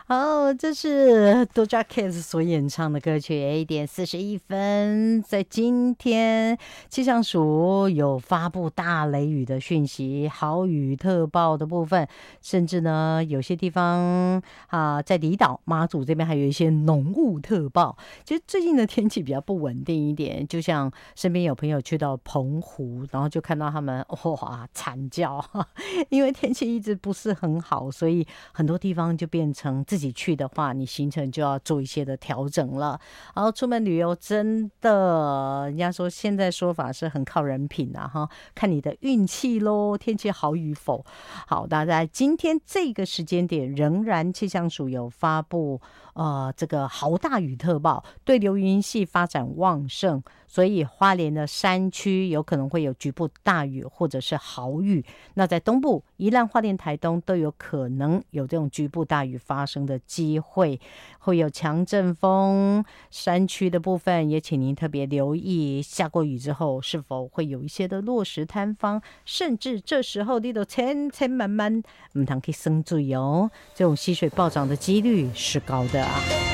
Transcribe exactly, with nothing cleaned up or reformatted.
好，这是 Doja Cat 所演唱的歌曲，一点四十一分。在今天，气象署有发布大雷雨的讯息，豪雨特报的部分，甚至呢，有些地方啊，在离岛马祖这边还有一些浓雾特报。其实最近的天气比较不稳定一点，就像身边有朋友去到澎湖，然后就看到他们哇惨叫，因为天气一直不是很好，所以很多地方就变成自己去的话，你行程就要做一些的调整了。然后出门旅游真的，人家说现在说法是很靠人品啊，哈，看你的运气咯，天气好与否。好，那在今天这个时间点，仍然气象署有发布呃这个豪大雨特报，对流云系发展旺盛，所以花莲的山区有可能会有局部大雨或者是豪雨。那在东部，宜兰、花莲、台东都有可能有这种局部大雨发生的机会，会有强阵风。山区的部分也请您特别留意，下过雨之后是否会有一些的落石坍方，甚至这时候你都千千万万唔通去生水哦，这种溪水暴涨的几率是高的啊。